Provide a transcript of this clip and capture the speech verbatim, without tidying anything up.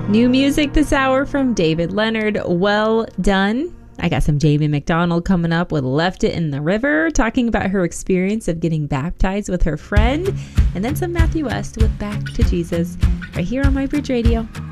New music this hour from David Leonard. Well done. I got some Jamie McDonald coming up with Left It in the River, talking about her experience of getting baptized with her friend. And then some Matthew West with Back to Jesus right here on My Bridge Radio.